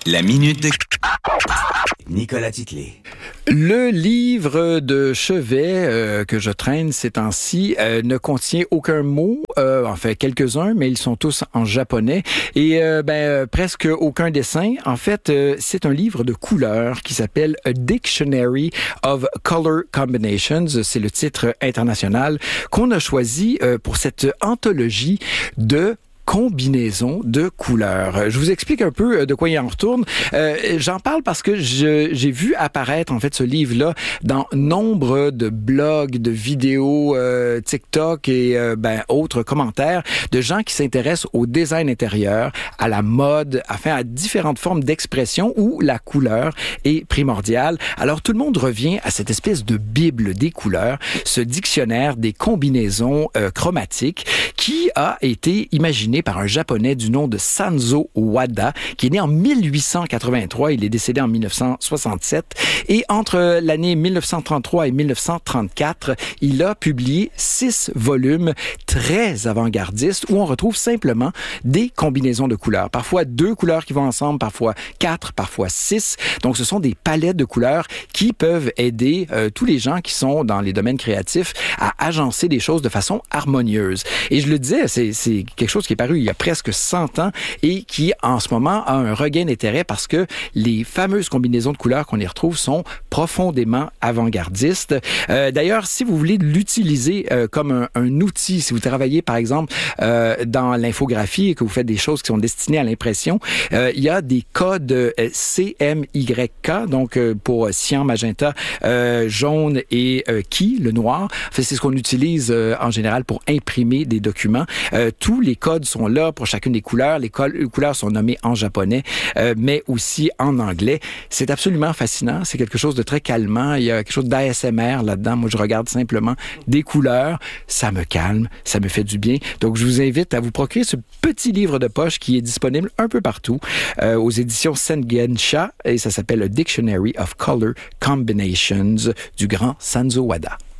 La minute de Nicolas Titley. Le livre de chevet que je traîne ces temps-ci ne contient aucun mot, enfin quelques-uns, mais ils sont tous en japonais et presque aucun dessin. En fait, c'est un livre de couleurs qui s'appelle A Dictionary of Color Combinations. C'est le titre international qu'on a choisi pour cette anthologie de combinaison de couleurs. Je vous explique un peu de quoi il en retourne. J'en parle parce que j'ai vu apparaître en fait ce livre-là dans nombre de blogs, de vidéos, TikTok et autres commentaires de gens qui s'intéressent au design intérieur, à la mode, à différentes formes d'expression où la couleur est primordiale. Alors tout le monde revient à cette espèce de bible des couleurs, ce dictionnaire des combinaisons chromatiques qui a été imaginé par un Japonais du nom de Sanzo Wada, qui est né en 1883. Il est décédé en 1967. Et entre l'année 1933 et 1934, il a publié 6 volumes très avant-gardistes où on retrouve simplement des combinaisons de couleurs. Parfois 2 couleurs qui vont ensemble, parfois 4, parfois 6. Donc, ce sont des palettes de couleurs qui peuvent aider tous les gens qui sont dans les domaines créatifs à agencer des choses de façon harmonieuse. Et je le disais, c'est quelque chose qui est paru il y a presque 100 ans et qui, en ce moment, a un regain d'intérêt parce que les fameuses combinaisons de couleurs qu'on y retrouve sont profondément avant-gardistes. D'ailleurs, si vous voulez l'utiliser comme un outil, si vous travaillez, par exemple, dans l'infographie et que vous faites des choses qui sont destinées à l'impression, il y a des codes CMYK, donc pour cyan, magenta, jaune et qui, le noir. En fait, c'est ce qu'on utilise en général pour imprimer des documents. Tous les codes sont là pour chacune des couleurs. Les couleurs sont nommées en japonais, mais aussi en anglais. C'est absolument fascinant. C'est quelque chose de très calmant. Il y a quelque chose d'ASMR là-dedans. Moi, je regarde simplement des couleurs. Ça me calme, ça me fait du bien. Donc, je vous invite à vous procurer ce petit livre de poche qui est disponible un peu partout aux éditions Sengensha et ça s'appelle A Dictionary of Color Combinations du grand Sanzo Wada.